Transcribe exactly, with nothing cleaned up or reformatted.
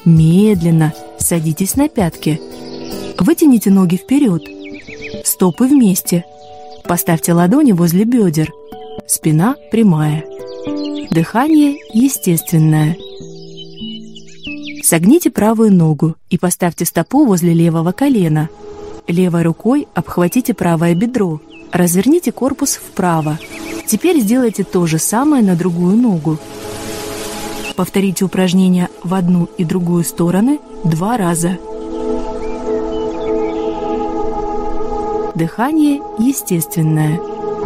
Медленно садитесь на пятки. Вытяните ноги вперед. Стопы вместе. Поставьте ладони возле бедер. Спина прямая. Дыхание естественное. Согните правую ногу и поставьте стопу возле левого колена. Левой рукой обхватите правое бедро. Разверните корпус вправо. Теперь сделайте то же самое на другую ногу. Повторите упражнение в одну и другую стороны два раза. Дыхание естественное.